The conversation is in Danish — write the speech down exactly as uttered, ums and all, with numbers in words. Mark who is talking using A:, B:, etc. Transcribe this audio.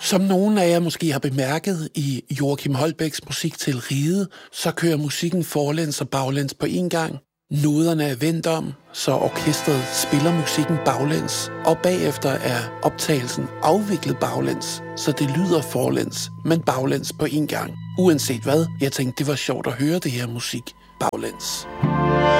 A: Som nogen af jer måske har bemærket i Joachim Holbæks musik til Ride, så kører musikken forlæns og baglæns på en gang. Noderne er vendt om, så orkestret spiller musikken baglæns, og bagefter er optagelsen afviklet baglæns, så det lyder forlæns, men baglæns på en gang. Uanset hvad, jeg tænkte, det var sjovt at høre det her musik baglæns.